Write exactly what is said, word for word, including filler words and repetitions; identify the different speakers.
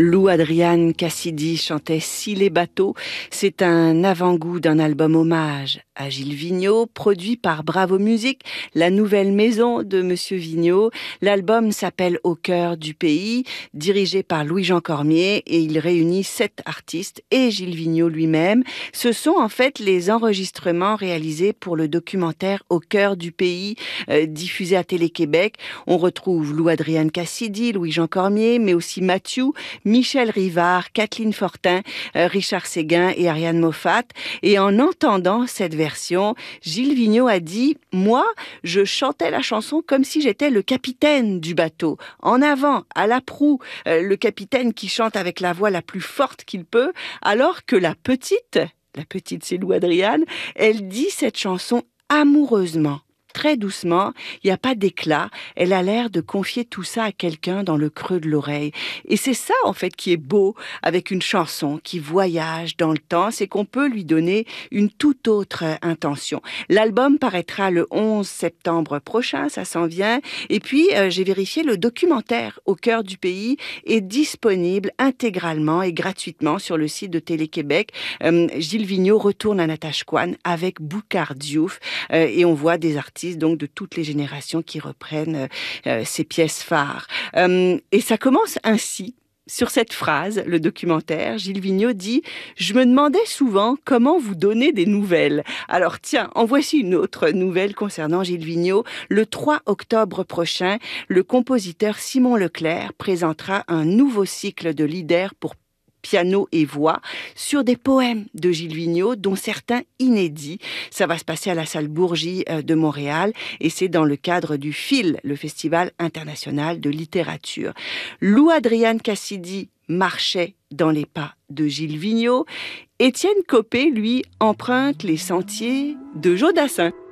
Speaker 1: Lou Adrian Cassidy chantait Si les bateaux. C'est un avant-goût d'un album hommage à Gilles Vigneault, produit par Bravo Musique, la nouvelle maison de Monsieur Vigneault. L'album s'appelle Au cœur du pays, dirigé par Louis-Jean Cormier, et il réunit sept artistes et Gilles Vigneault lui-même. Ce sont en fait les enregistrements réalisés pour le documentaire Au cœur du pays, euh, diffusé à Télé-Québec. On retrouve Lou Adrian Cassidy, Louis-Jean Cormier, mais aussi Mathieu, Michel Rivard, Kathleen Fortin, euh, Richard Séguin et Ariane Moffat. Et en entendant cette version, Gilles Vigneault a dit « Moi, je chantais la chanson comme si j'étais le capitaine du bateau. En avant, à la proue, euh, le capitaine qui chante avec la voix la plus forte qu'il peut, alors que la petite, la petite c'est Lou Adrian, elle dit cette chanson amoureusement. » Très doucement, il n'y a pas d'éclat. Elle a l'air de confier tout ça à quelqu'un dans le creux de l'oreille. Et c'est ça, en fait, qui est beau avec une chanson qui voyage dans le temps, c'est qu'on peut lui donner une toute autre intention. L'album paraîtra le onze septembre prochain, ça s'en vient. Et puis, euh, j'ai vérifié, le documentaire Au cœur du pays est disponible intégralement et gratuitement sur le site de Télé-Québec. Euh, Gilles Vigneault retourne à Natashquan avec Boucard Diouf euh, et on voit des artistes donc de toutes les générations qui reprennent euh, ces pièces phares. Euh, et ça commence ainsi. Sur cette phrase, le documentaire, Gilles Vigneault dit « Je me demandais souvent comment vous donner des nouvelles. » Alors tiens, en voici une autre nouvelle concernant Gilles Vigneault. Le trois octobre prochain, le compositeur Simon Leclerc présentera un nouveau cycle de leaders pour piano et voix, sur des poèmes de Gilles Vigneault, dont certains inédits. Ça va se passer à la salle Bourgie de Montréal, et c'est dans le cadre du F I L, le Festival international de littérature. Lou Adrian Cassidy marchait dans les pas de Gilles Vigneault. Étienne Copé, lui, emprunte les sentiers de Jodassin.